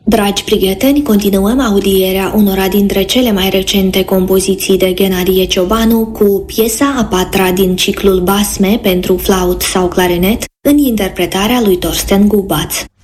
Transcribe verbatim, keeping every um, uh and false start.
Dragi prieteni, continuăm audierea unora dintre cele mai recente compoziții de Ghenadie Ciobanu cu piesa a patra din ciclul Basme pentru flaut sau clarinet în interpretarea lui Torsten Gubaț.